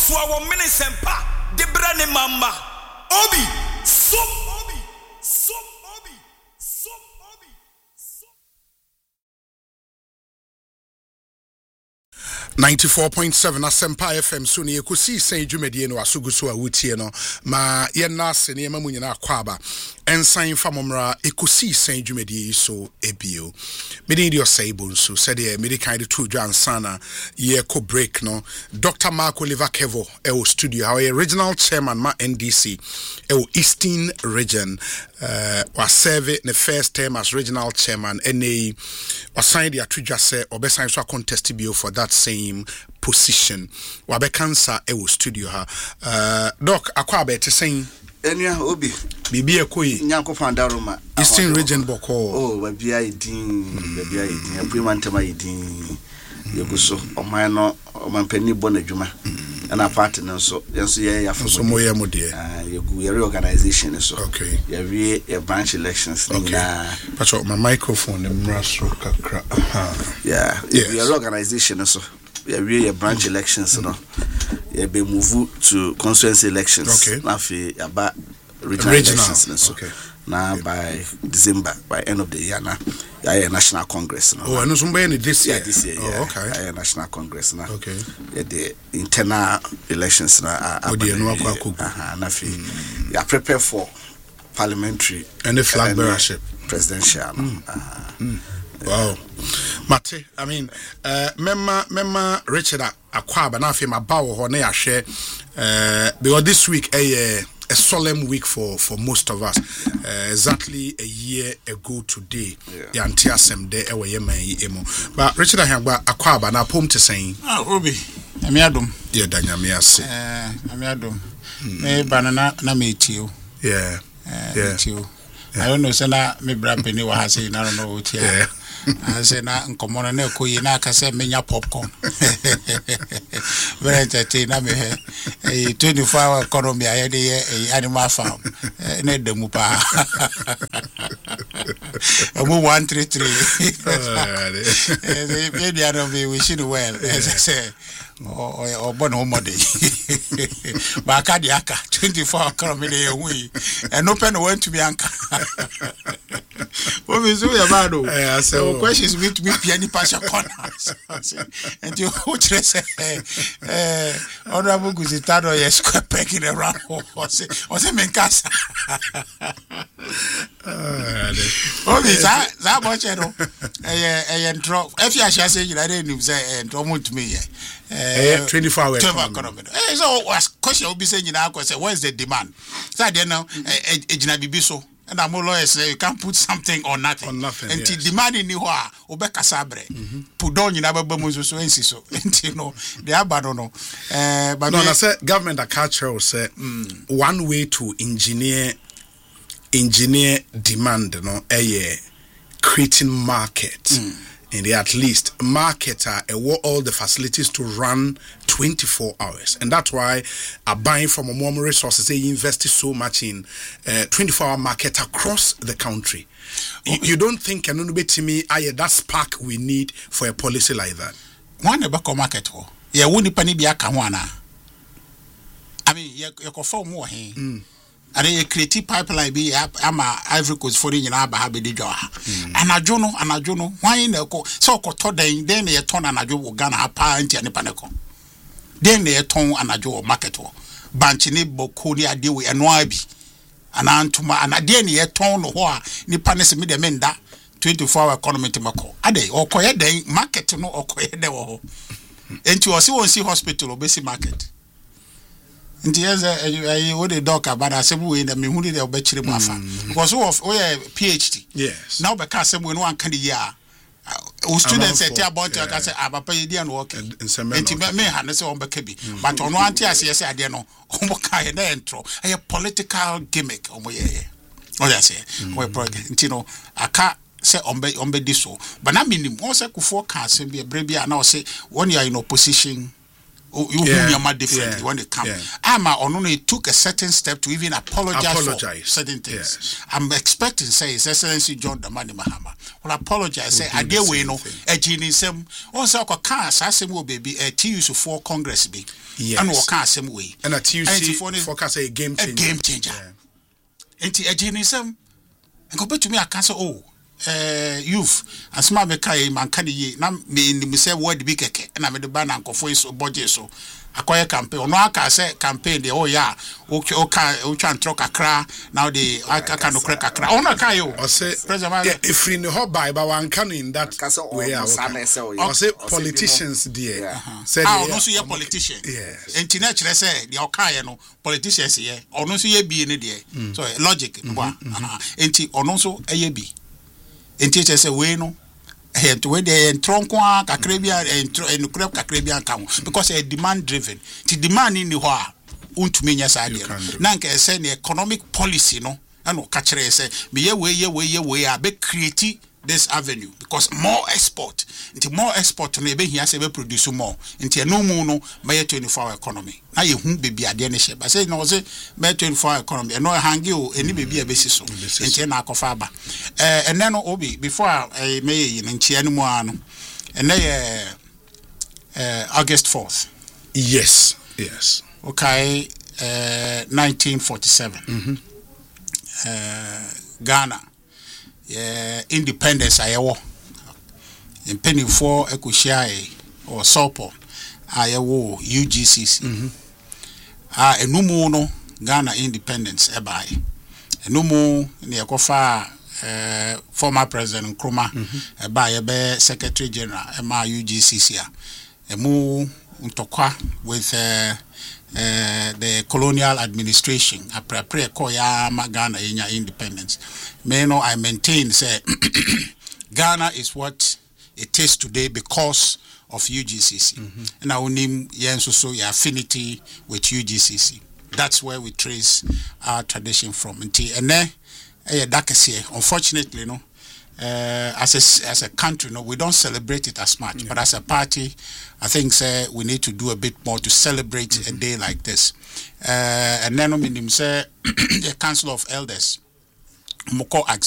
so our minisempa de brane mama obi so obi so obi so obi so 94.7 Asempa FM so ne ekosi sen dwumedie no asogu so awutie no ma ye na ase ne ma munyina akwaba ensan famomra ekosi sen dwumedie so ebio mede dio saibo so said e mede kind of two John Sana ye ko break no Dr. Mark Oliver Kevo e studio our original chairman ma NDC e Eastern region was serve the first term as regional chairman NA was signed the atudwa say obesan so contest bio for that same position wabe cancer e studio ha doc akwa be te sen Enya obi bibi ekoyi nyanko fandaroma Eastern region boko babia idin aprimantama idin yeguso oman no omanpani bona dwuma na party no so yenso ye yafo so moye mode yegu ye reorganization so okay ye we ye branch elections na but my microphone the mraso kakra yeah ye reorganization so ye we ye branch elections no ye be move to constituency elections okay na fi aba regional elections so okay now by December, by end of the year now, National Congress. No? Oh, I know somebody this year. Yeah, this year. Oh, okay. National Congress now. Okay. The internal elections now. Oh, dear, no, you are prepared for parliamentary and the flag bearership, presidential. Wow, Mate. I mean, Memma Richard Akwaba na fi ma bawo ho na ya hwe because this week a solemn week for most of us. Exactly a year ago today, the anti-asem de ewe yemen emo. But Richard Ahangba Akwaba na pom te saying. Obi, amiadum. Yeah, danyamiase. Amiadum. Me banana na me tio. Yeah. Tio. I don't know, say me brapeni wa hase I don't know what yeah. I say na nkomo na ekoyi na aka say menya popcorn. Very entertaining me 24-hour economy I dey animal farm. Na demu pa. Omo 133. The other way we should well as I say or born homody. But Akadiaka 24-hour economy dey we and open went to be anchor. What is we about? So questions me to be piani passion corners. And you say honorable Guzitado yes square peg in around or say menkasa. Oh, is that much intro. If you shall say you didn't say and to me 24-hour economy. So was question will be saying where's the demand? So I don't know so. And I'm always say you can't put something or nothing. On nothing. And yes. Demand in you are Obeka Sabre. Put on you never bomuzo so insiso. And you know, they are bad no. But no, I said government culture say one way to engineer demand creating market. And they at least market all the facilities to run 24 hours. And that's why buying from more resources, they invested so much in 24-hour market across the country. You don't think that spark we need for a policy like that? One about market ho. Yeah, wouldn't penny be a kawana. I mean, you can form more here. And a creative pipeline be ama Ivory Coast for in Abahabi Dijoa. And I don't know, why in the so called then they turn and I do Ghana apparent and Panaco. Then they turn and I do market or Banchini Bokuni Adiwi and Wabi. And Antuma and again ye turn or Nipanis Midamenda 24-hour economy to Mako. Ade or Koya day market no or Koya de. And you also see hospital or basic market. Yes, I would a doctor, but I said we in the Mihuni de Obechiri Mafa. Because we are PhD. Yes. Now because when one can year. Students say about I say Abapa Indian working. And me had say on Bekebi. But on one tear say I didn't know. Homokai and intro. A political gimmick on my oh I say. We project. You know, I can't say on this so. But I mean also could forecast and be a baby and now say when you are in opposition. you differently when they come. He took a certain step to even apologize. For certain things. Yes. I'm expecting, say, His Excellency John Dramani Mahama will apologize. Say, I dare we know a genie sem. Also, car assassin will be a TUC for Congress be. Yes. And what same way. And a TUC for a game changer. A game changer. And a genie sem. And compared to me, I can't say, youth and small Bekai man can ye now me in the say word big and I made the ban and for so budget so acquire campaign or no I can say campaign the okay and truck a cra now the I can no crack a cra on a kayo or say if in the hot by one can in that way or say politicians dear say no see a politician yes and teenage say the okay no politicians here or no see be in there so logic and or no so a be and teachers say we no and when they tronqua Caribbean and crep Caribbean come because a demand driven the demand in the wa untumi nya sa de na nka say the economic policy no and no catch say me we are be create this avenue because more export into more export no be here say be produce more into no mu no may 24-hour economy na ye hu be bia de ne she but say no say may 24-hour economy no hangi o eni be bia be si so into na akofa aba and then obi before I may yin nchi anu anu and August 4th yes okay 1947 Ghana independence ayewo in penny for ekushia or sopo ayewo UGCC enumu no Ghana independence ebai enumu ne ekofa former president Nkrumah ebai ebe secretary general ema UGCC emu ntokwa with the colonial administration appropriate koya Ghana in independence. I maintain say Ghana is what it is today because of UGCC. And I will name so your affinity with UGCC. That's where we trace our tradition from. And then unfortunately, no. As a country, no, we don't celebrate it as much. But as a party, I think we need to do a bit more to celebrate a day like this. And then say the Council of Elders, Moko